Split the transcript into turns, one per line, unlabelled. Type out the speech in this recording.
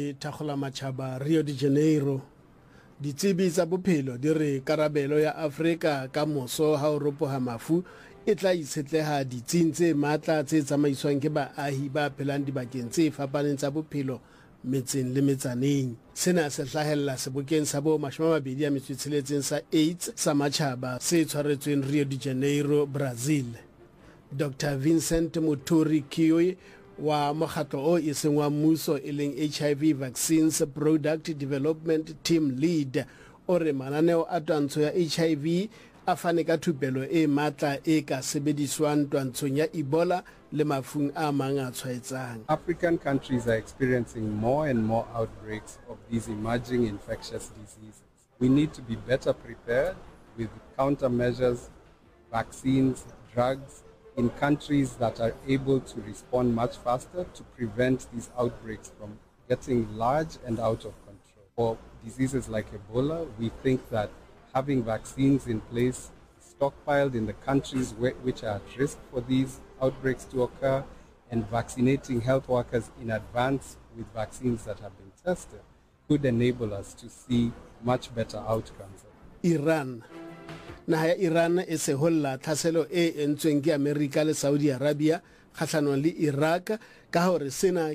le thakgola matjhaba Rio de Janeiro. Ditsebi tsa bophelo di re karabelo ya Afrika ka moso ha o ropoha mafu e tla itshetleha ditsing tse matla tse tsamaiswang ke baahi ba phelang dibakeng tse fapaneng tsa bophelo metseng le metsaneng. Sena se hlahella sebokeng sa bo 26 sa AIDS sa matjhaba se tshwaretsweng Rio de Janeiro, Brazil. Dr. Vincent Muturi Kioi wa mokgatlo o iseng wa mmuso e leng HIV Vaccines Product Development Team Lead o re mananeo a twantsho ya HIV a fane ka thupelo e matla e ka sebediswang twantshong ya Ebola le mafung a mang a tshwaetsang.
African countries are experiencing more and more outbreaks of these emerging infectious diseases. We need to be better prepared with countermeasures, vaccines, drugs, in countries that are able to respond much faster to prevent these outbreaks from getting large and out of control. For diseases like Ebola, we think that having vaccines in place, stockpiled in the countries which are at risk for these outbreaks to occur, and vaccinating health workers in advance with vaccines that have been tested could enable us to see much better outcomes.
Iran. Naha ya Iran e se holla tlhaselo e entsweng ke America le Saudi Arabia kgahlanong le Iraq ka hore sena